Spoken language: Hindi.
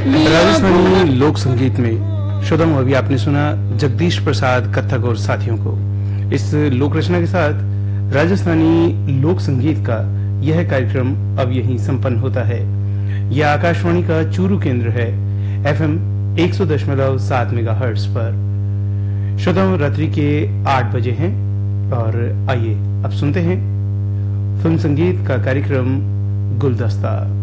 राजस्थानी लोक संगीत में श्रोताओं अभी आपने सुना जगदीश प्रसाद कथक और साथियों को। इस लोक रचना के साथ राजस्थानी लोक संगीत का यह कार्यक्रम अब यहीं संपन्न होता है। यह आकाशवाणी का चूरू केंद्र है, FM 100.7 मेगाहर्ट्ज पर। श्रोताओं रात्रि के 8 बजे हैं और आइए अब सुनते हैं फिल्म संगीत का कार्यक्रम गुलदस्ता।